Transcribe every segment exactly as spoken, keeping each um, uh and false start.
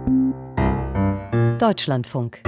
Deutschlandfunk.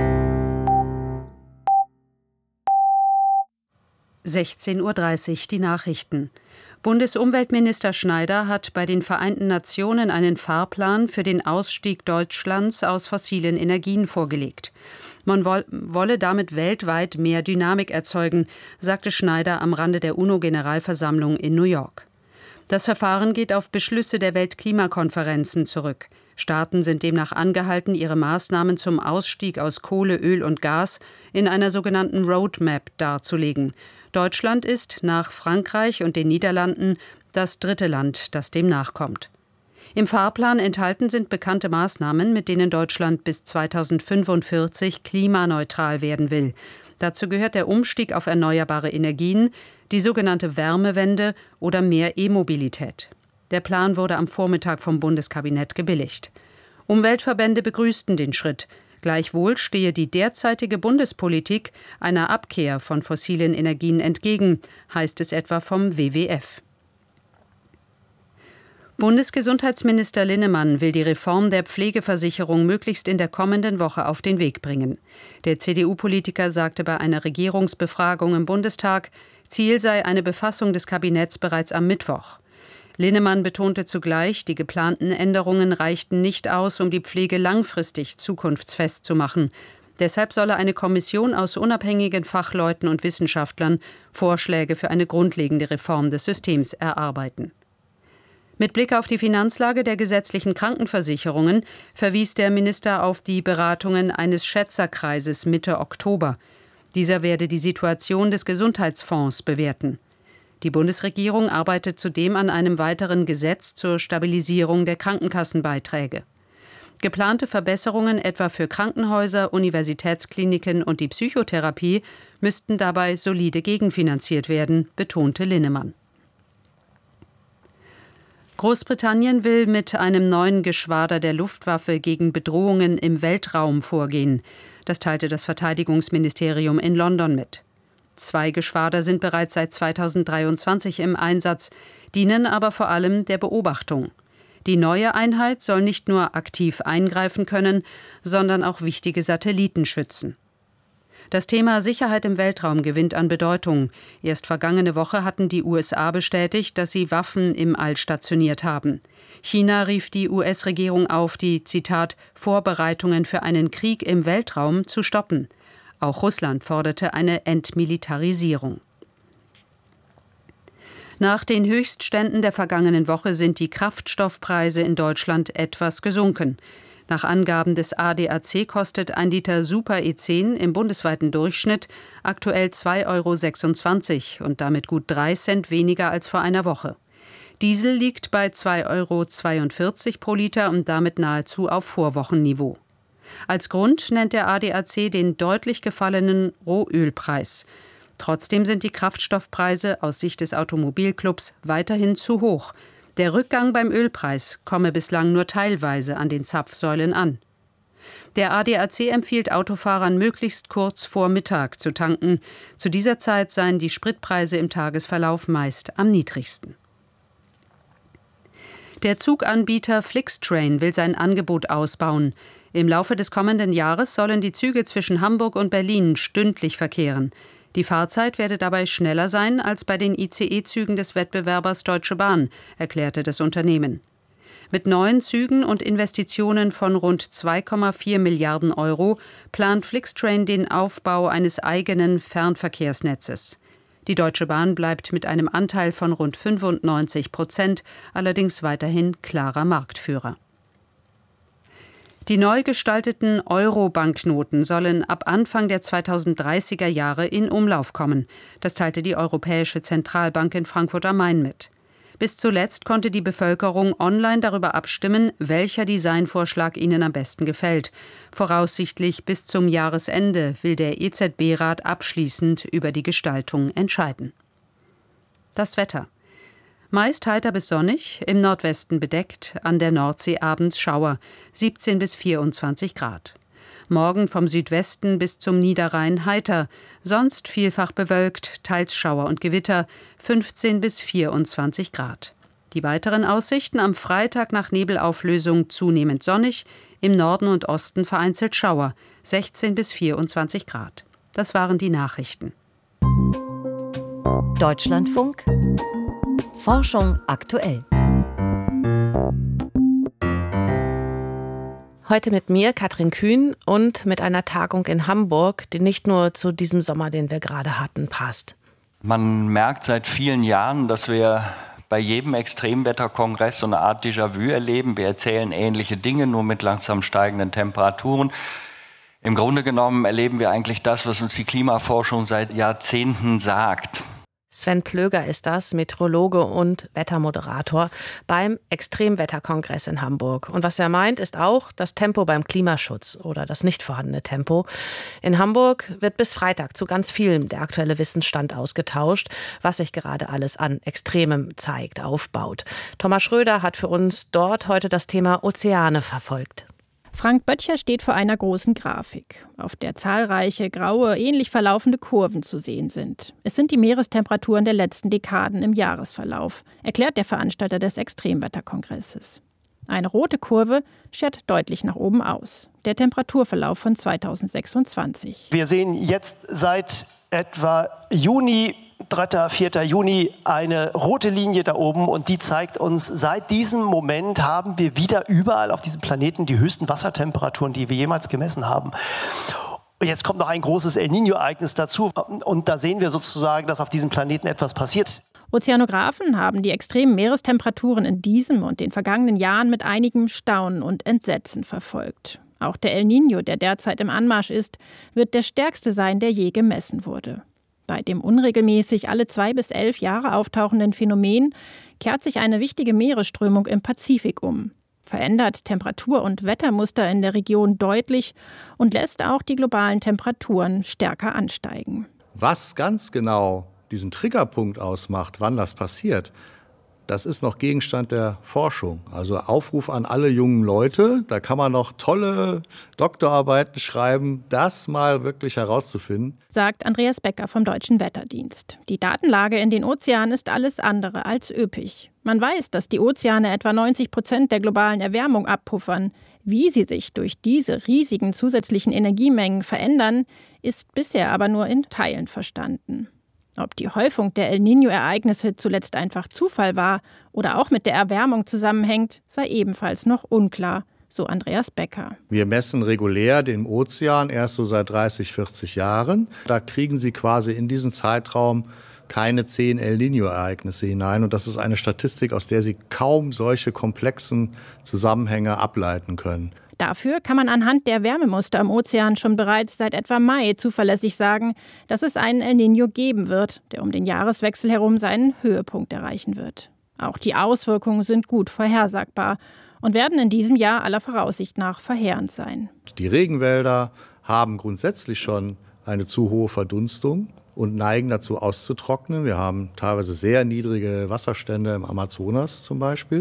sechzehn Uhr dreißig, die Nachrichten. Bundesumweltminister Schneider hat bei den Vereinten Nationen einen Fahrplan für den Ausstieg Deutschlands aus fossilen Energien vorgelegt. Man wolle damit weltweit mehr Dynamik erzeugen, sagte Schneider am Rande der UNO-Generalversammlung in New York. Das Verfahren geht auf Beschlüsse der Weltklimakonferenzen zurück. Staaten sind demnach angehalten, ihre Maßnahmen zum Ausstieg aus Kohle, Öl und Gas in einer sogenannten Roadmap darzulegen. Deutschland ist nach Frankreich und den Niederlanden das dritte Land, das dem nachkommt. Im Fahrplan enthalten sind bekannte Maßnahmen, mit denen Deutschland bis zweitausendfünfundvierzig klimaneutral werden will. Dazu gehört der Umstieg auf erneuerbare Energien, die sogenannte Wärmewende oder mehr E-Mobilität. Der Plan wurde am Vormittag vom Bundeskabinett gebilligt. Umweltverbände begrüßten den Schritt. Gleichwohl stehe die derzeitige Bundespolitik einer Abkehr von fossilen Energien entgegen, heißt es etwa vom W W F. Bundesgesundheitsminister Linnemann will die Reform der Pflegeversicherung möglichst in der kommenden Woche auf den Weg bringen. Der C D U-Politiker sagte bei einer Regierungsbefragung im Bundestag, Ziel sei eine Befassung des Kabinetts bereits am Mittwoch. Linnemann betonte zugleich, die geplanten Änderungen reichten nicht aus, um die Pflege langfristig zukunftsfest zu machen. Deshalb solle eine Kommission aus unabhängigen Fachleuten und Wissenschaftlern Vorschläge für eine grundlegende Reform des Systems erarbeiten. Mit Blick auf die Finanzlage der gesetzlichen Krankenversicherungen verwies der Minister auf die Beratungen eines Schätzerkreises Mitte Oktober. Dieser werde die Situation des Gesundheitsfonds bewerten. Die Bundesregierung arbeitet zudem an einem weiteren Gesetz zur Stabilisierung der Krankenkassenbeiträge. Geplante Verbesserungen etwa für Krankenhäuser, Universitätskliniken und die Psychotherapie müssten dabei solide gegenfinanziert werden, betonte Linnemann. Großbritannien will mit einem neuen Geschwader der Luftwaffe gegen Bedrohungen im Weltraum vorgehen. Das teilte das Verteidigungsministerium in London mit. Zwei Geschwader sind bereits seit zweitausenddreiundzwanzig im Einsatz, dienen aber vor allem der Beobachtung. Die neue Einheit soll nicht nur aktiv eingreifen können, sondern auch wichtige Satelliten schützen. Das Thema Sicherheit im Weltraum gewinnt an Bedeutung. Erst vergangene Woche hatten die U S A bestätigt, dass sie Waffen im All stationiert haben. China rief die U S-Regierung auf, die, Zitat, Vorbereitungen für einen Krieg im Weltraum zu stoppen. Auch Russland forderte eine Entmilitarisierung. Nach den Höchstständen der vergangenen Woche sind die Kraftstoffpreise in Deutschland etwas gesunken. Nach Angaben des A D A C kostet ein Liter Super E zehn im bundesweiten Durchschnitt aktuell zwei Euro sechsundzwanzig und damit gut drei Cent weniger als vor einer Woche. Diesel liegt bei zwei Euro zweiundvierzig pro Liter und damit nahezu auf Vorwochenniveau. Als Grund nennt der A D A C den deutlich gefallenen Rohölpreis. Trotzdem sind die Kraftstoffpreise aus Sicht des Automobilclubs weiterhin zu hoch. Der Rückgang beim Ölpreis komme bislang nur teilweise an den Zapfsäulen an. Der A D A C empfiehlt Autofahrern, möglichst kurz vor Mittag zu tanken. Zu dieser Zeit seien die Spritpreise im Tagesverlauf meist am niedrigsten. Der Zuganbieter Flixtrain will sein Angebot ausbauen. Im Laufe des kommenden Jahres sollen die Züge zwischen Hamburg und Berlin stündlich verkehren. Die Fahrzeit werde dabei schneller sein als bei den I C E-Zügen des Wettbewerbers Deutsche Bahn, erklärte das Unternehmen. Mit neuen Zügen und Investitionen von rund zwei Komma vier Milliarden Euro plant Flixtrain den Aufbau eines eigenen Fernverkehrsnetzes. Die Deutsche Bahn bleibt mit einem Anteil von rund fünfundneunzig Prozent allerdings weiterhin klarer Marktführer. Die neu gestalteten Euro-Banknoten sollen ab Anfang der zweitausenddreißiger Jahre in Umlauf kommen. Das teilte die Europäische Zentralbank in Frankfurt am Main mit. Bis zuletzt konnte die Bevölkerung online darüber abstimmen, welcher Designvorschlag ihnen am besten gefällt. Voraussichtlich bis zum Jahresende will der E Z B-Rat abschließend über die Gestaltung entscheiden. Das Wetter. Meist heiter bis sonnig, im Nordwesten bedeckt, an der Nordsee abends Schauer, siebzehn bis vierundzwanzig Grad. Morgen vom Südwesten bis zum Niederrhein heiter, sonst vielfach bewölkt, teils Schauer und Gewitter, fünfzehn bis vierundzwanzig Grad. Die weiteren Aussichten: am Freitag nach Nebelauflösung zunehmend sonnig, Im Norden und Osten vereinzelt Schauer, sechzehn bis vierundzwanzig Grad. Das waren die Nachrichten. Deutschlandfunk. Forschung aktuell. Heute mit mir, Katrin Kühn, und mit einer Tagung in Hamburg, die nicht nur zu diesem Sommer, den wir gerade hatten, passt. Man merkt seit vielen Jahren, dass wir bei jedem Extremwetterkongress so eine Art Déjà-vu erleben. Wir erzählen ähnliche Dinge, nur mit langsam steigenden Temperaturen. Im Grunde genommen erleben wir eigentlich das, was uns die Klimaforschung seit Jahrzehnten sagt. Sven Plöger ist das, Meteorologe und Wettermoderator beim Extremwetterkongress in Hamburg. Und was er meint, ist auch das Tempo beim Klimaschutz oder das nicht vorhandene Tempo. In Hamburg wird bis Freitag zu ganz vielem der aktuelle Wissensstand ausgetauscht, was sich gerade alles an Extremem zeigt, aufbaut. Thomas Schröder hat für uns dort heute das Thema Ozeane verfolgt. Frank Böttcher steht vor einer großen Grafik, auf der zahlreiche graue, ähnlich verlaufende Kurven zu sehen sind. Es sind die Meerestemperaturen der letzten Dekaden im Jahresverlauf, erklärt der Veranstalter des Extremwetterkongresses. Eine rote Kurve schert deutlich nach oben aus. Der Temperaturverlauf von zweitausendsechsundzwanzig. Wir sehen jetzt seit etwa Juni, dritter, vierter Juni eine rote Linie da oben und die zeigt uns, seit diesem Moment haben wir wieder überall auf diesem Planeten die höchsten Wassertemperaturen, die wir jemals gemessen haben. Und jetzt kommt noch ein großes El Niño-Ereignis dazu und da sehen wir sozusagen, dass auf diesem Planeten etwas passiert. Ozeanographen haben die extremen Meerestemperaturen in diesem und den vergangenen Jahren mit einigem Staunen und Entsetzen verfolgt. Auch der El Niño, der derzeit im Anmarsch ist, wird der stärkste sein, der je gemessen wurde. Bei dem unregelmäßig alle zwei bis elf Jahre auftauchenden Phänomen kehrt sich eine wichtige Meeresströmung im Pazifik um, verändert Temperatur- und Wettermuster in der Region deutlich und lässt auch die globalen Temperaturen stärker ansteigen. Was ganz genau diesen Triggerpunkt ausmacht, wann das passiert, das ist noch Gegenstand der Forschung. Also Aufruf an alle jungen Leute, da kann man noch tolle Doktorarbeiten schreiben, das mal wirklich herauszufinden. Sagt Andreas Becker vom Deutschen Wetterdienst. Die Datenlage in den Ozeanen ist alles andere als üppig. Man weiß, dass die Ozeane etwa neunzig Prozent der globalen Erwärmung abpuffern. Wie sie sich durch diese riesigen zusätzlichen Energiemengen verändern, ist bisher aber nur in Teilen verstanden. Ob die Häufung der El Niño-Ereignisse zuletzt einfach Zufall war oder auch mit der Erwärmung zusammenhängt, sei ebenfalls noch unklar, so Andreas Becker. Wir messen regulär den Ozean erst so seit dreißig, vierzig Jahren. Da kriegen Sie quasi in diesen Zeitraum keine zehn El Niño-Ereignisse hinein. Und das ist eine Statistik, aus der Sie kaum solche komplexen Zusammenhänge ableiten können. Dafür kann man anhand der Wärmemuster am Ozean schon bereits seit etwa Mai zuverlässig sagen, dass es einen El Niño geben wird, der um den Jahreswechsel herum seinen Höhepunkt erreichen wird. Auch die Auswirkungen sind gut vorhersagbar und werden in diesem Jahr aller Voraussicht nach verheerend sein. Die Regenwälder haben grundsätzlich schon eine zu hohe Verdunstung und neigen dazu auszutrocknen. Wir haben teilweise sehr niedrige Wasserstände im Amazonas zum Beispiel.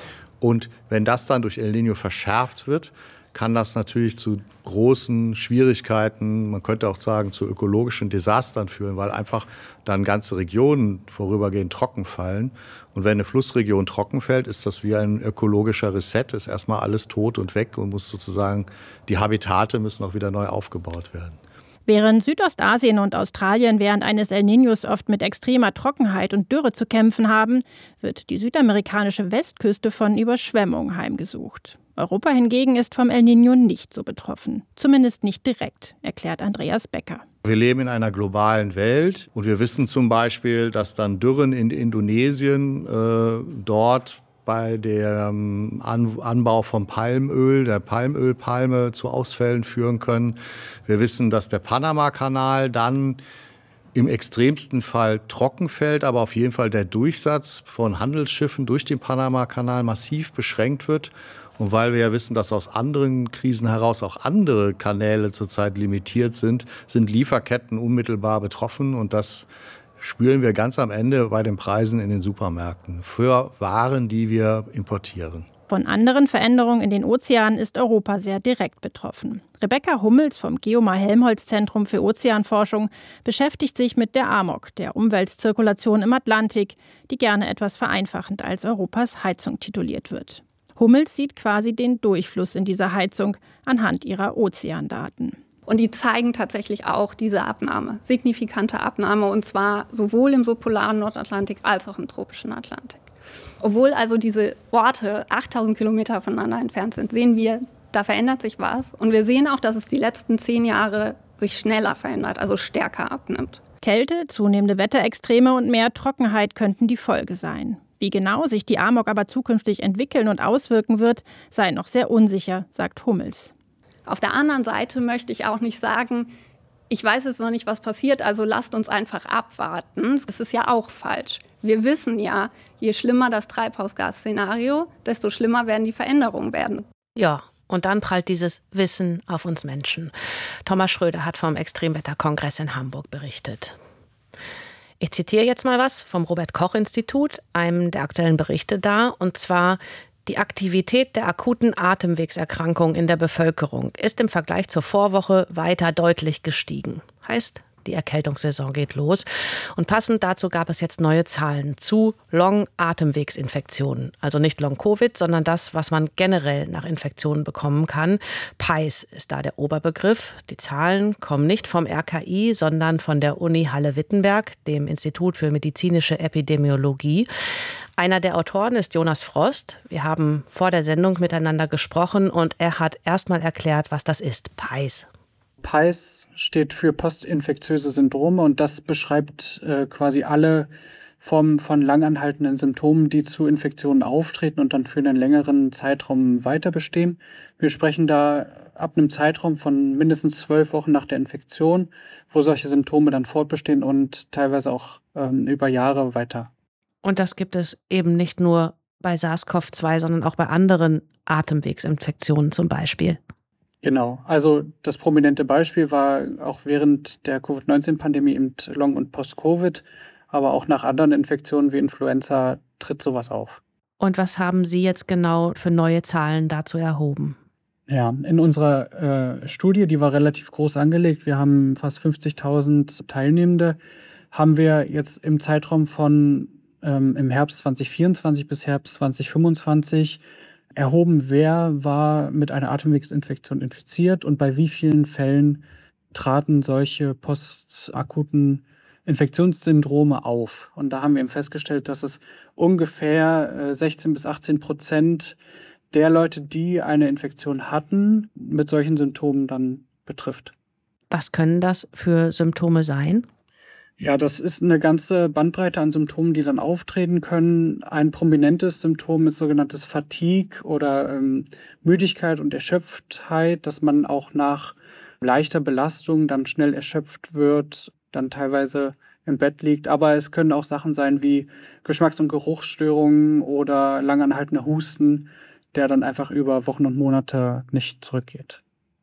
Und wenn das dann durch El Niño verschärft wird, kann das natürlich zu großen Schwierigkeiten, man könnte auch sagen zu ökologischen Desastern führen, weil einfach dann ganze Regionen vorübergehend trocken fallen. Und wenn eine Flussregion trocken fällt, ist das wie ein ökologischer Reset, ist erstmal alles tot und weg und muss sozusagen, die Habitate müssen auch wieder neu aufgebaut werden. Während Südostasien und Australien während eines El Niños oft mit extremer Trockenheit und Dürre zu kämpfen haben, wird die südamerikanische Westküste von Überschwemmungen heimgesucht. Europa hingegen ist vom El Niño nicht so betroffen. Zumindest nicht direkt, erklärt Andreas Becker. Wir leben in einer globalen Welt und wir wissen zum Beispiel, dass dann Dürren in Indonesien äh, dort bei dem Anbau von Palmöl, der Palmölpalme, zu Ausfällen führen können. Wir wissen, dass der Panama-Kanal dann im extremsten Fall trocken fällt, aber auf jeden Fall der Durchsatz von Handelsschiffen durch den Panama-Kanal massiv beschränkt wird. Und weil wir ja wissen, dass aus anderen Krisen heraus auch andere Kanäle zurzeit limitiert sind, sind Lieferketten unmittelbar betroffen und das spüren wir ganz am Ende bei den Preisen in den Supermärkten für Waren, die wir importieren. Von anderen Veränderungen in den Ozeanen ist Europa sehr direkt betroffen. Rebecca Hummels vom Geomar-Helmholtz-Zentrum für Ozeanforschung beschäftigt sich mit der A M O C, der Umweltzirkulation im Atlantik, die gerne etwas vereinfachend als Europas Heizung tituliert wird. Hummels sieht quasi den Durchfluss in dieser Heizung anhand ihrer Ozeandaten. Und die zeigen tatsächlich auch diese Abnahme, signifikante Abnahme, und zwar sowohl im subpolaren Nordatlantik als auch im tropischen Atlantik. Obwohl also diese Orte achttausend Kilometer voneinander entfernt sind, sehen wir, da verändert sich was. Und wir sehen auch, dass es die letzten zehn Jahre sich schneller verändert, also stärker abnimmt. Kälte, zunehmende Wetterextreme und mehr Trockenheit könnten die Folge sein. Wie genau sich die Amok aber zukünftig entwickeln und auswirken wird, sei noch sehr unsicher, sagt Hummels. Auf der anderen Seite möchte ich auch nicht sagen, ich weiß jetzt noch nicht, was passiert, also lasst uns einfach abwarten. Das ist ja auch falsch. Wir wissen ja, je schlimmer das Treibhausgasszenario, desto schlimmer werden die Veränderungen werden. Ja, und dann prallt dieses Wissen auf uns Menschen. Thomas Schröder hat vom Extremwetterkongress in Hamburg berichtet. Ich zitiere jetzt mal was vom Robert-Koch-Institut, einem der aktuellen Berichte da, und zwar: Die Aktivität der akuten Atemwegserkrankungen in der Bevölkerung ist im Vergleich zur Vorwoche weiter deutlich gestiegen. Heißt, die Erkältungssaison geht los. Und passend dazu gab es jetzt neue Zahlen zu Long-Atemwegsinfektionen. Also nicht Long-Covid, sondern das, was man generell nach Infektionen bekommen kann. P I S ist da der Oberbegriff. Die Zahlen kommen nicht vom R K I, sondern von der Uni Halle-Wittenberg, dem Institut für medizinische Epidemiologie. Einer der Autoren ist Jonas Frost. Wir haben vor der Sendung miteinander gesprochen und er hat erstmal erklärt, was das ist, P I S. P I S steht für postinfektiöse Syndrome und das beschreibt äh, quasi alle Formen von langanhaltenden Symptomen, die zu Infektionen auftreten und dann für einen längeren Zeitraum weiter bestehen. Wir sprechen da ab einem Zeitraum von mindestens zwölf Wochen nach der Infektion, wo solche Symptome dann fortbestehen und teilweise auch ähm, über Jahre weiter. Und das gibt es eben nicht nur bei SARS-C o V zwei, sondern auch bei anderen Atemwegsinfektionen zum Beispiel. Genau, also das prominente Beispiel war auch während der Covid neunzehn Pandemie im Long- und Post-Covid, aber auch nach anderen Infektionen wie Influenza tritt sowas auf. Und was haben Sie jetzt genau für neue Zahlen dazu erhoben? Ja, in unserer äh, Studie, die war relativ groß angelegt, wir haben fast fünfzigtausend Teilnehmende, haben wir jetzt im Zeitraum von ähm, im Herbst zwanzig vierundzwanzig bis Herbst zwanzig fünfundzwanzig erhoben, wer war mit einer Atemwegsinfektion infiziert und bei wie vielen Fällen traten solche postakuten Infektionssyndrome auf. Und da haben wir eben festgestellt, dass es ungefähr sechzehn bis achtzehn Prozent der Leute, die eine Infektion hatten, mit solchen Symptomen dann betrifft. Was können das für Symptome sein? Ja, das ist eine ganze Bandbreite an Symptomen, die dann auftreten können. Ein prominentes Symptom ist sogenanntes Fatigue oder ähm, Müdigkeit und Erschöpftheit, dass man auch nach leichter Belastung dann schnell erschöpft wird, dann teilweise im Bett liegt. Aber es können auch Sachen sein wie Geschmacks- und Geruchsstörungen oder langanhaltender Husten, der dann einfach über Wochen und Monate nicht zurückgeht.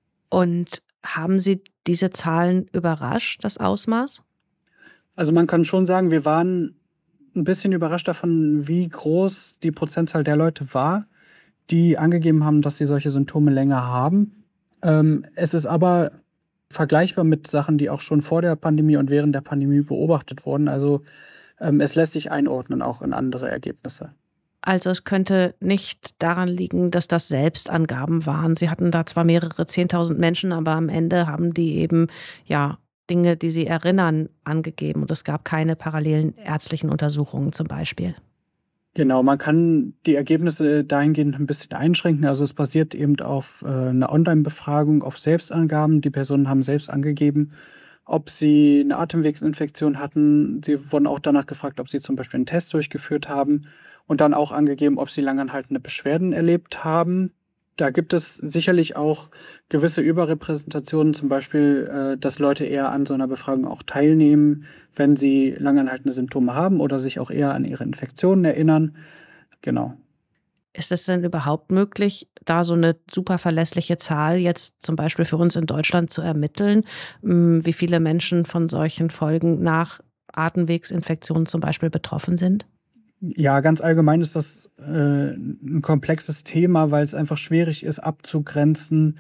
Und haben Sie diese Zahlen überrascht, das Ausmaß? Also man kann schon sagen, wir waren ein bisschen überrascht davon, wie groß die Prozentzahl der Leute war, die angegeben haben, dass sie solche Symptome länger haben. Ähm, es ist aber vergleichbar mit Sachen, die auch schon vor der Pandemie und während der Pandemie beobachtet wurden. Also ähm, es lässt sich einordnen, auch in andere Ergebnisse. Also es könnte nicht daran liegen, dass das Selbstangaben waren. Sie hatten da zwar mehrere zehntausend Menschen, aber am Ende haben die eben, ja, Dinge, die sie erinnern, angegeben. Und es gab keine parallelen ärztlichen Untersuchungen zum Beispiel. Genau, man kann die Ergebnisse dahingehend ein bisschen einschränken. Also es basiert eben auf äh, einer Online-Befragung, auf Selbstangaben. Die Personen haben selbst angegeben, ob sie eine Atemwegsinfektion hatten. Sie wurden auch danach gefragt, ob sie zum Beispiel einen Test durchgeführt haben und dann auch angegeben, ob sie langanhaltende Beschwerden erlebt haben. Da gibt es sicherlich auch gewisse Überrepräsentationen, zum Beispiel, äh, dass Leute eher an so einer Befragung auch teilnehmen, wenn sie langanhaltende Symptome haben oder sich auch eher an ihre Infektionen erinnern. Genau. Ist es denn überhaupt möglich, da so eine super verlässliche Zahl jetzt zum Beispiel für uns in Deutschland zu ermitteln, wie viele Menschen von solchen Folgen nach Atemwegsinfektionen zum Beispiel betroffen sind? Ja, ganz allgemein ist das äh, ein komplexes Thema, weil es einfach schwierig ist abzugrenzen,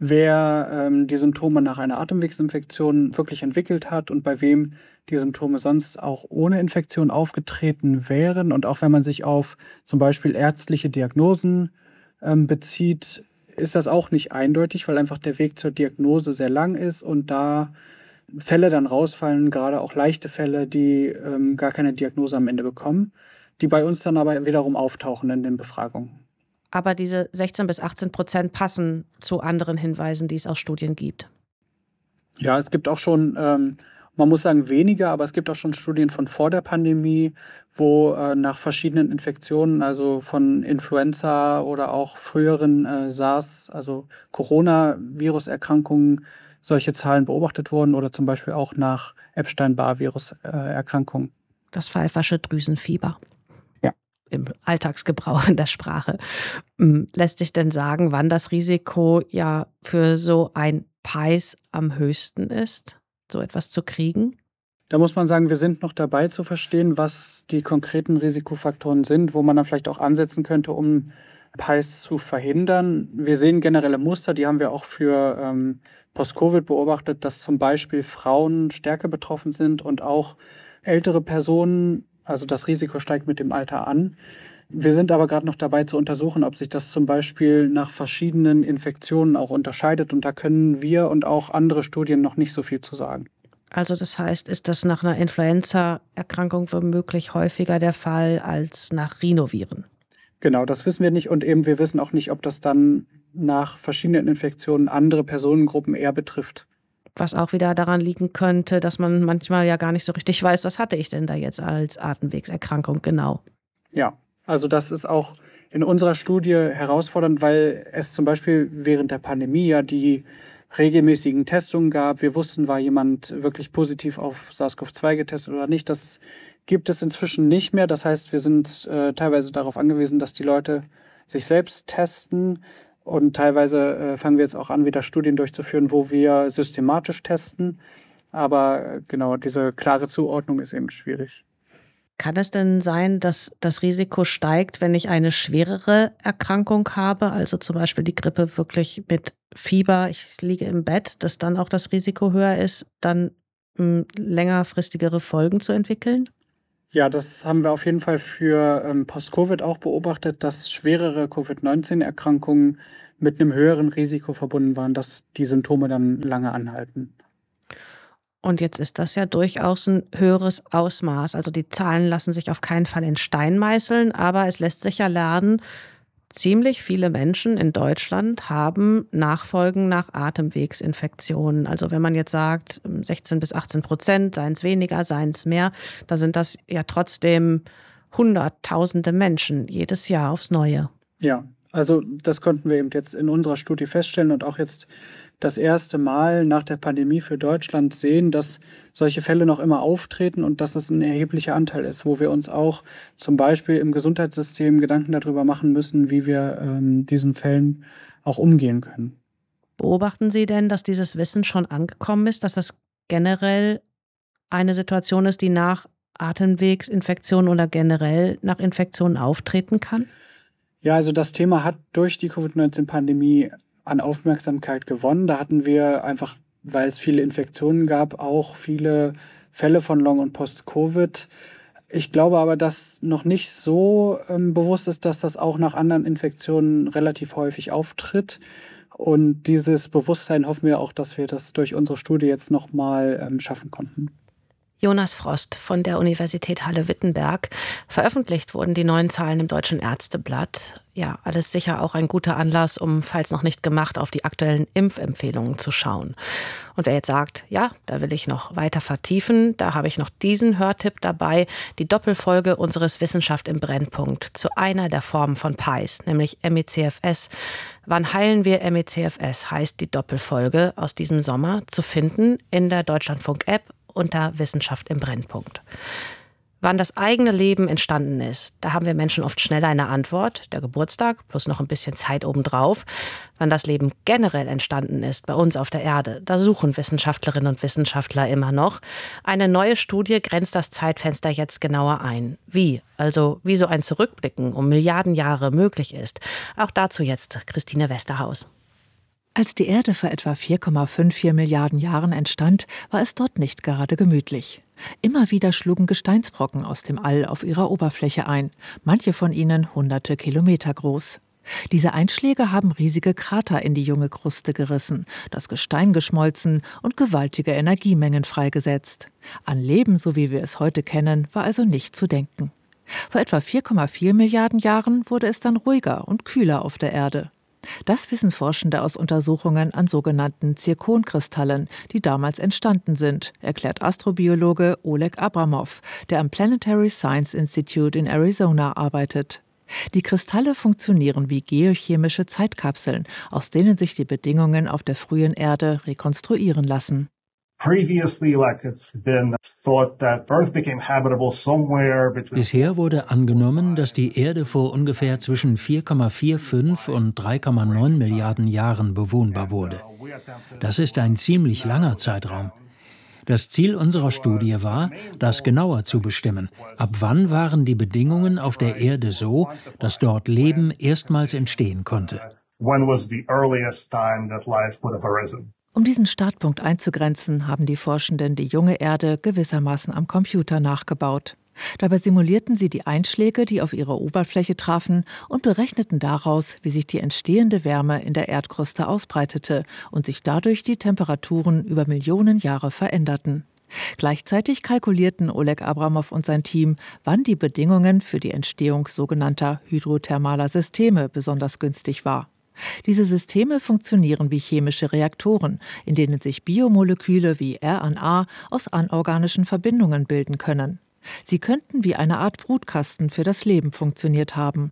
wer ähm, die Symptome nach einer Atemwegsinfektion wirklich entwickelt hat und bei wem die Symptome sonst auch ohne Infektion aufgetreten wären. Und auch wenn man sich auf zum Beispiel ärztliche Diagnosen ähm, bezieht, ist das auch nicht eindeutig, weil einfach der Weg zur Diagnose sehr lang ist und da Fälle dann rausfallen, gerade auch leichte Fälle, die ähm, gar keine Diagnose am Ende bekommen, die bei uns dann aber wiederum auftauchen in den Befragungen. Aber diese sechzehn bis achtzehn Prozent passen zu anderen Hinweisen, die es aus Studien gibt. Ja, es gibt auch schon, ähm, man muss sagen weniger, aber es gibt auch schon Studien von vor der Pandemie, wo äh, nach verschiedenen Infektionen, also von Influenza oder auch früheren äh, SARS, also Coronavirus-Erkrankungen, solche Zahlen beobachtet wurden oder zum Beispiel auch nach Epstein-Barr-Virus-Erkrankungen. Das Pfeiffersche Drüsenfieber. Ja. Im Alltagsgebrauch in der Sprache. Lässt sich denn sagen, wann das Risiko ja für so ein P I S am höchsten ist, so etwas zu kriegen? Da muss man sagen, wir sind noch dabei zu verstehen, was die konkreten Risikofaktoren sind, wo man dann vielleicht auch ansetzen könnte, um P I S zu verhindern. Wir sehen generelle Muster, die haben wir auch für ähm, Post-Covid beobachtet, dass zum Beispiel Frauen stärker betroffen sind und auch ältere Personen, also das Risiko steigt mit dem Alter an. Wir sind aber gerade noch dabei zu untersuchen, ob sich das zum Beispiel nach verschiedenen Infektionen auch unterscheidet. Und da können wir und auch andere Studien noch nicht so viel zu sagen. Also das heißt, ist das nach einer Influenza-Erkrankung womöglich häufiger der Fall als nach Rhinoviren? Genau, das wissen wir nicht. Und eben wir wissen auch nicht, ob das dann nach verschiedenen Infektionen andere Personengruppen eher betrifft. Was auch wieder daran liegen könnte, dass man manchmal ja gar nicht so richtig weiß, was hatte ich denn da jetzt als Atemwegserkrankung genau. Ja, also das ist auch in unserer Studie herausfordernd, weil es zum Beispiel während der Pandemie ja die regelmäßigen Testungen gab. Wir wussten, war jemand wirklich positiv auf SARS-C o V zwei getestet oder nicht. Das gibt es inzwischen nicht mehr. Das heißt, wir sind äh, teilweise darauf angewiesen, dass die Leute sich selbst testen. Und teilweise äh, fangen wir jetzt auch an, wieder Studien durchzuführen, wo wir systematisch testen. Aber äh, genau, diese klare Zuordnung ist eben schwierig. Kann es denn sein, dass das Risiko steigt, wenn ich eine schwerere Erkrankung habe, also zum Beispiel die Grippe wirklich mit Fieber, ich liege im Bett, dass dann auch das Risiko höher ist, dann mh, längerfristigere Folgen zu entwickeln? Ja, das haben wir auf jeden Fall für ähm, Post-Covid auch beobachtet, dass schwerere Covid neunzehn Erkrankungen mit einem höheren Risiko verbunden waren, dass die Symptome dann lange anhalten. Und jetzt ist das ja durchaus ein höheres Ausmaß. Also die Zahlen lassen sich auf keinen Fall in Stein meißeln, aber es lässt sich ja lernen, ziemlich viele Menschen in Deutschland haben Nachfolgen nach Atemwegsinfektionen. Also wenn man jetzt sagt, sechzehn bis achtzehn Prozent, seien es weniger, seien es mehr, da sind das ja trotzdem hunderttausende Menschen jedes Jahr aufs Neue. Ja, also das konnten wir eben jetzt in unserer Studie feststellen und auch jetzt das erste Mal nach der Pandemie für Deutschland sehen, dass solche Fälle noch immer auftreten und dass es ein erheblicher Anteil ist, wo wir uns auch zum Beispiel im Gesundheitssystem Gedanken darüber machen müssen, wie wir ähm, diesen Fällen auch umgehen können. Beobachten Sie denn, dass dieses Wissen schon angekommen ist, dass das generell eine Situation ist, die nach Atemwegsinfektionen oder generell nach Infektionen auftreten kann? Ja, also das Thema hat durch die Covid neunzehn Pandemie an Aufmerksamkeit gewonnen. Da hatten wir einfach, weil es viele Infektionen gab, auch viele Fälle von Long- und Post-Covid. Ich glaube aber, dass noch nicht so ähm, bewusst ist, dass das auch nach anderen Infektionen relativ häufig auftritt. Und dieses Bewusstsein hoffen wir auch, dass wir das durch unsere Studie jetzt nochmal ähm, schaffen konnten. Jonas Frost von der Universität Halle-Wittenberg. Veröffentlicht wurden die neuen Zahlen im Deutschen Ärzteblatt. Ja, alles sicher auch ein guter Anlass, um, falls noch nicht gemacht, auf die aktuellen Impfempfehlungen zu schauen. Und wer jetzt sagt, ja, da will ich noch weiter vertiefen, da habe ich noch diesen Hörtipp dabei, die Doppelfolge unseres Wissenschaft im Brennpunkt zu einer der Formen von P I S, nämlich M E C F S. Wann heilen wir M E C F S, heißt die Doppelfolge aus diesem Sommer, zu finden in der Deutschlandfunk-App unter Wissenschaft im Brennpunkt. Wann das eigene Leben entstanden ist, da haben wir Menschen oft schneller eine Antwort, der Geburtstag plus noch ein bisschen Zeit obendrauf. Wann das Leben generell entstanden ist, bei uns auf der Erde, da suchen Wissenschaftlerinnen und Wissenschaftler immer noch. Eine neue Studie grenzt das Zeitfenster jetzt genauer ein. Wie? Also wie so ein Zurückblicken um Milliarden Jahre möglich ist. Auch dazu jetzt Christine Westerhaus. Als die Erde vor etwa vier Komma vierundfünfzig Milliarden Jahren entstand, war es dort nicht gerade gemütlich. Immer wieder schlugen Gesteinsbrocken aus dem All auf ihrer Oberfläche ein, manche von ihnen hunderte Kilometer groß. Diese Einschläge haben riesige Krater in die junge Kruste gerissen, das Gestein geschmolzen und gewaltige Energiemengen freigesetzt. An Leben, so wie wir es heute kennen, war also nicht zu denken. Vor etwa vier Komma vier Milliarden Jahren wurde es dann ruhiger und kühler auf der Erde. Das wissen Forschende aus Untersuchungen an sogenannten Zirkonkristallen, die damals entstanden sind, erklärt Astrobiologe Oleg Abramow, der am Planetary Science Institute in Arizona arbeitet. Die Kristalle funktionieren wie geochemische Zeitkapseln, aus denen sich die Bedingungen auf der frühen Erde rekonstruieren lassen. Bisher wurde angenommen, dass die Erde vor ungefähr zwischen vier Komma fünfundvierzig und drei Komma neun Milliarden Jahren bewohnbar wurde. Das ist ein ziemlich langer Zeitraum. Das Ziel unserer Studie war, das genauer zu bestimmen. Ab wann waren die Bedingungen auf der Erde so, dass dort Leben erstmals entstehen konnte? Um diesen Startpunkt einzugrenzen, haben die Forschenden die junge Erde gewissermaßen am Computer nachgebaut. Dabei simulierten sie die Einschläge, die auf ihre Oberfläche trafen, und berechneten daraus, wie sich die entstehende Wärme in der Erdkruste ausbreitete und sich dadurch die Temperaturen über Millionen Jahre veränderten. Gleichzeitig kalkulierten Oleg Abramow und sein Team, wann die Bedingungen für die Entstehung sogenannter hydrothermaler Systeme besonders günstig war. Diese Systeme funktionieren wie chemische Reaktoren, in denen sich Biomoleküle wie R N A aus anorganischen Verbindungen bilden können. Sie könnten wie eine Art Brutkasten für das Leben funktioniert haben.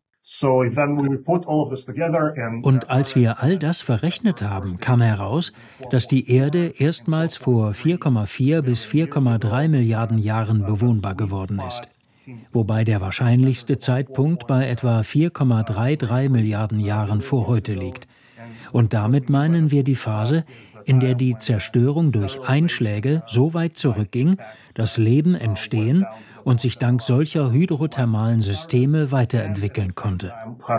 Und als wir all das verrechnet haben, kam heraus, dass die Erde erstmals vor vier Komma vier bis vier Komma drei Milliarden Jahren bewohnbar geworden ist. Wobei der wahrscheinlichste Zeitpunkt bei etwa vier Komma dreiunddreißig Milliarden Jahren vor heute liegt. Und damit meinen wir die Phase, in der die Zerstörung durch Einschläge so weit zurückging, dass Leben entstehen und sich dank solcher hydrothermalen Systeme weiterentwickeln konnte.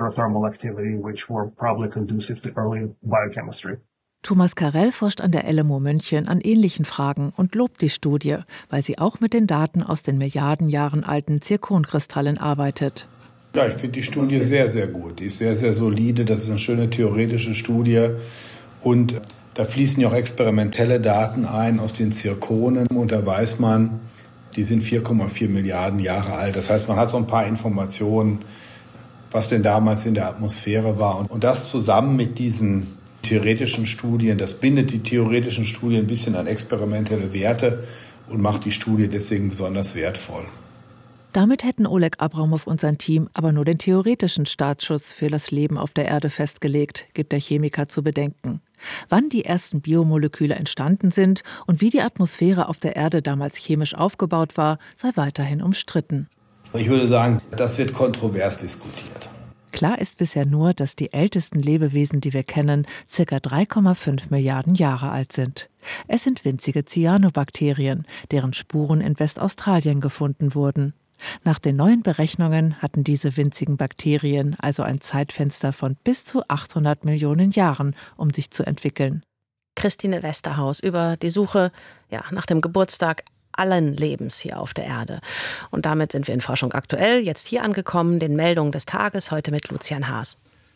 Thomas Karell forscht an der L M U München an ähnlichen Fragen und lobt die Studie, weil sie auch mit den Daten aus den Milliarden Jahren alten Zirkonkristallen arbeitet. Ja, ich finde die Studie sehr, sehr gut. Die ist sehr, sehr solide. Das ist eine schöne theoretische Studie. Und da fließen ja auch experimentelle Daten ein aus den Zirkonen. Und da weiß man, die sind vier Komma vier Milliarden Jahre alt. Das heißt, man hat so ein paar Informationen, was denn damals in der Atmosphäre war. Und das zusammen mit diesen theoretischen Studien, das bindet die theoretischen Studien ein bisschen an experimentelle Werte und macht die Studie deswegen besonders wertvoll. Damit hätten Oleg Abramow und sein Team aber nur den theoretischen Startschuss für das Leben auf der Erde festgelegt, gibt der Chemiker zu bedenken. Wann die ersten Biomoleküle entstanden sind und wie die Atmosphäre auf der Erde damals chemisch aufgebaut war, sei weiterhin umstritten. Ich würde sagen, das wird kontrovers diskutiert. Klar ist bisher nur, dass die ältesten Lebewesen, die wir kennen, ca. drei Komma fünf Milliarden Jahre alt sind. Es sind winzige Cyanobakterien, deren Spuren in Westaustralien gefunden wurden. Nach den neuen Berechnungen hatten diese winzigen Bakterien also ein Zeitfenster von bis zu achthundert Millionen Jahren, um sich zu entwickeln. Christine Westerhaus über die Suche ja, nach dem Geburtstag allen Lebens hier auf der Erde. Und damit sind wir in Forschung aktuell, jetzt hier angekommen, den Meldungen des Tages, heute mit Lucian Haas.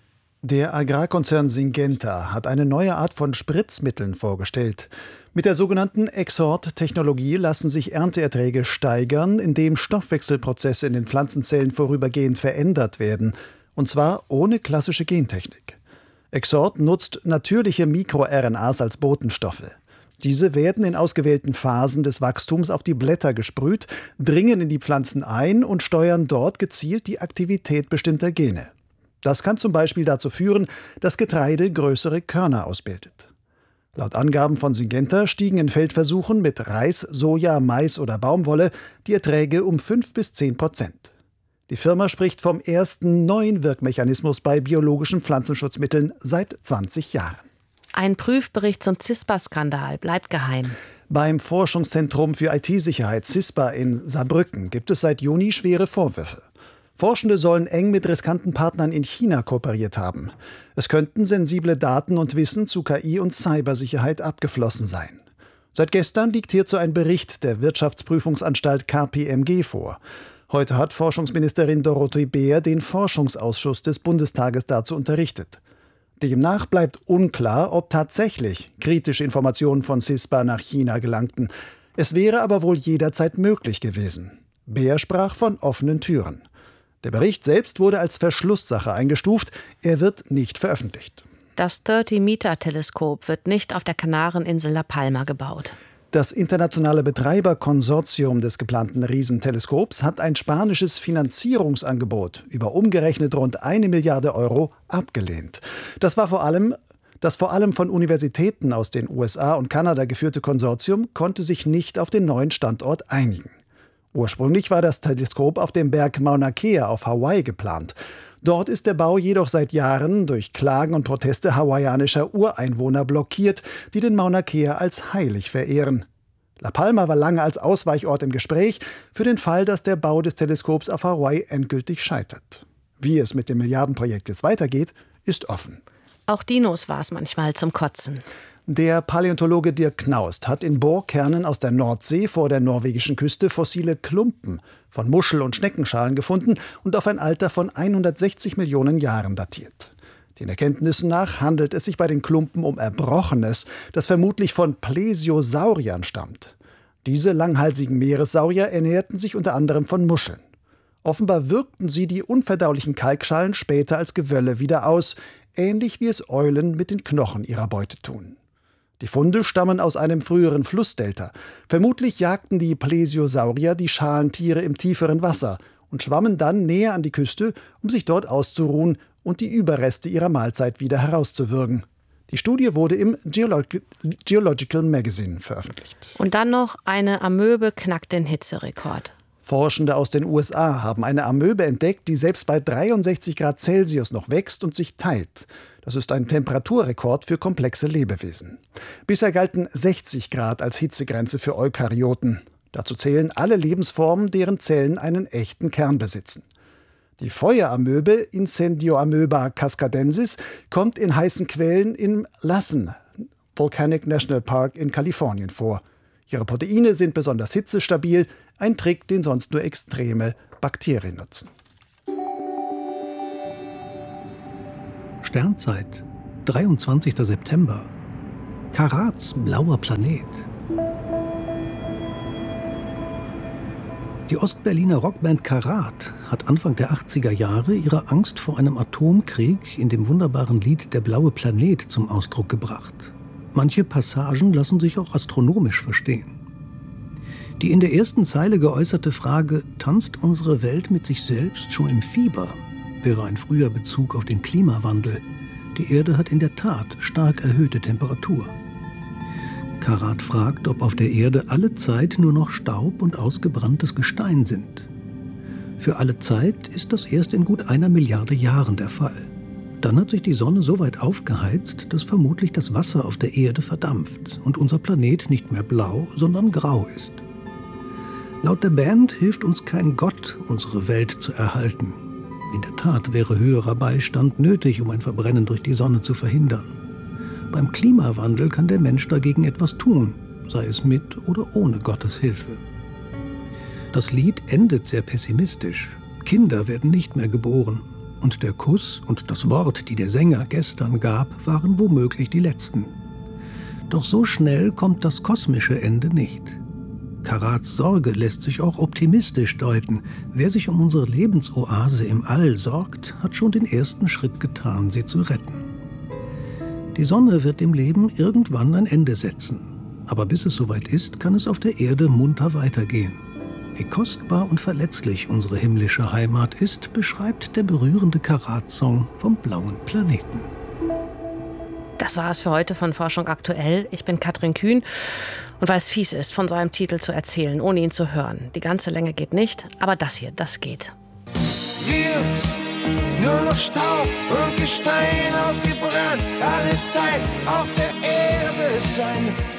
Der Agrarkonzern Syngenta hat eine neue Art von Spritzmitteln vorgestellt. Mit der sogenannten Exort-Technologie lassen sich Ernteerträge steigern, indem Stoffwechselprozesse in den Pflanzenzellen vorübergehend verändert werden, und zwar ohne klassische Gentechnik. Exort nutzt natürliche MikroR N As als Botenstoffe. Diese werden in ausgewählten Phasen des Wachstums auf die Blätter gesprüht, dringen in die Pflanzen ein und steuern dort gezielt die Aktivität bestimmter Gene. Das kann zum Beispiel dazu führen, dass Getreide größere Körner ausbildet. Laut Angaben von Syngenta stiegen in Feldversuchen mit Reis, Soja, Mais oder Baumwolle die Erträge um fünf bis zehn Prozent. Die Firma spricht vom ersten neuen Wirkmechanismus bei biologischen Pflanzenschutzmitteln seit zwanzig Jahren. Ein Prüfbericht zum CISPA-Skandal bleibt geheim. Beim Forschungszentrum für I T-Sicherheit CISPA in Saarbrücken gibt es seit Juni schwere Vorwürfe. Forschende sollen eng mit riskanten Partnern in China kooperiert haben. Es könnten sensible Daten und Wissen zu K I und Cybersicherheit abgeflossen sein. Seit gestern liegt hierzu ein Bericht der Wirtschaftsprüfungsanstalt K P M G vor. Heute hat Forschungsministerin Dorothee Beer den Forschungsausschuss des Bundestages dazu unterrichtet. Demnach bleibt unklar, ob tatsächlich kritische Informationen von CISPA nach China gelangten. Es wäre aber wohl jederzeit möglich gewesen. Beer sprach von offenen Türen. Der Bericht selbst wurde als Verschlusssache eingestuft. Er wird nicht veröffentlicht. Das dreißig-Meter-Teleskop wird nicht auf der Kanareninsel La Palma gebaut. Das internationale Betreiberkonsortium des geplanten Riesenteleskops hat ein spanisches Finanzierungsangebot über umgerechnet rund eine Milliarde Euro abgelehnt. Das war vor allem Das vor allem von Universitäten aus den U S A und Kanada geführte Konsortium konnte sich nicht auf den neuen Standort einigen. Ursprünglich war das Teleskop auf dem Berg Mauna Kea auf Hawaii geplant. Dort ist der Bau jedoch seit Jahren durch Klagen und Proteste hawaiianischer Ureinwohner blockiert, die den Mauna Kea als heilig verehren. La Palma war lange als Ausweichort im Gespräch für den Fall, dass der Bau des Teleskops auf Hawaii endgültig scheitert. Wie es mit dem Milliardenprojekt jetzt weitergeht, ist offen. Auch Dinos war es manchmal zum Kotzen. Der Paläontologe Dirk Knaust hat in Bohrkernen aus der Nordsee vor der norwegischen Küste fossile Klumpen von Muschel- und Schneckenschalen gefunden und auf ein Alter von hundertsechzig Millionen Jahren datiert. Den Erkenntnissen nach handelt es sich bei den Klumpen um Erbrochenes, das vermutlich von Plesiosauriern stammt. Diese langhalsigen Meeressaurier ernährten sich unter anderem von Muscheln. Offenbar wirkten sie die unverdaulichen Kalkschalen später als Gewölle wieder aus, ähnlich wie es Eulen mit den Knochen ihrer Beute tun. Die Funde stammen aus einem früheren Flussdelta. Vermutlich jagten die Plesiosaurier die Schalentiere im tieferen Wasser und schwammen dann näher an die Küste, um sich dort auszuruhen und die Überreste ihrer Mahlzeit wieder herauszuwürgen. Die Studie wurde im Geolog- Geological Magazine veröffentlicht. Und dann noch eine Amöbe knackt den Hitzerekord. Forschende aus den U S A haben eine Amöbe entdeckt, die selbst bei dreiundsechzig Grad Celsius noch wächst und sich teilt. Das ist ein Temperaturrekord für komplexe Lebewesen. Bisher galten sechzig Grad als Hitzegrenze für Eukaryoten. Dazu zählen alle Lebensformen, deren Zellen einen echten Kern besitzen. Die Feueramöbe Incendioamöba cascadensis kommt in heißen Quellen im Lassen Volcanic National Park in Kalifornien vor. Ihre Proteine sind besonders hitzestabil, ein Trick, den sonst nur extreme Bakterien nutzen. Sternzeit, dreiundzwanzigster September. Karats blauer Planet. Die Ostberliner Rockband Karat hat Anfang der achtziger Jahre ihre Angst vor einem Atomkrieg in dem wunderbaren Lied Der blaue Planet zum Ausdruck gebracht. Manche Passagen lassen sich auch astronomisch verstehen. Die in der ersten Zeile geäußerte Frage, tanzt unsere Welt mit sich selbst schon im Fieber, wäre ein früher Bezug auf den Klimawandel. Die Erde hat in der Tat stark erhöhte Temperatur. Karat fragt, ob auf der Erde alle Zeit nur noch Staub und ausgebranntes Gestein sind. Für alle Zeit ist das erst in gut einer Milliarde Jahren der Fall. Dann hat sich die Sonne so weit aufgeheizt, dass vermutlich das Wasser auf der Erde verdampft und unser Planet nicht mehr blau, sondern grau ist. Laut der Band hilft uns kein Gott, unsere Welt zu erhalten. In der Tat wäre höherer Beistand nötig, um ein Verbrennen durch die Sonne zu verhindern. Beim Klimawandel kann der Mensch dagegen etwas tun, sei es mit oder ohne Gottes Hilfe. Das Lied endet sehr pessimistisch. Kinder werden nicht mehr geboren. Und der Kuss und das Wort, die der Sänger gestern gab, waren womöglich die letzten. Doch so schnell kommt das kosmische Ende nicht. Karats Sorge lässt sich auch optimistisch deuten. Wer sich um unsere Lebensoase im All sorgt, hat schon den ersten Schritt getan, sie zu retten. Die Sonne wird dem Leben irgendwann ein Ende setzen. Aber bis es soweit ist, kann es auf der Erde munter weitergehen. Wie kostbar und verletzlich unsere himmlische Heimat ist, beschreibt der berührende Karat-Song vom blauen Planeten. Das war es für heute von Forschung aktuell. Ich bin Katrin Kühn und weil es fies ist, von so einem Titel zu erzählen, ohne ihn zu hören. Die ganze Länge geht nicht, aber das hier, das geht. Wird nur noch Staub und Gestein ausgebrannt, alle Zeit auf der Erde sein.